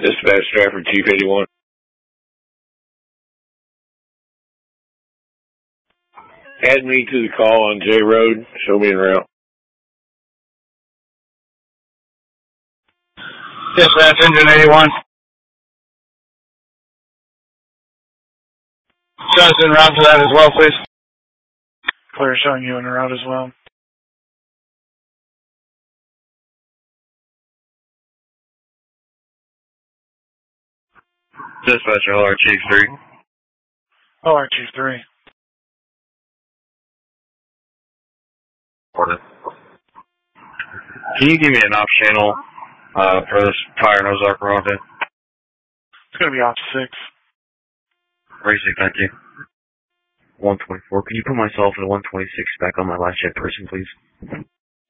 Dispatch Stratford, Chief 81. Add me to the call on J Road. Show me en route. Dispatch Engine 81. Show us en route to that as well, please. Clear, showing you en route as well. Dispatch LR Chief 3. LR Chief 3. Order. Can you give me an off channel for this tire nose arc we're on to? It's going to be off 6. Racing, thank you. 124. Can you put myself at 126 back on my last jet person, please?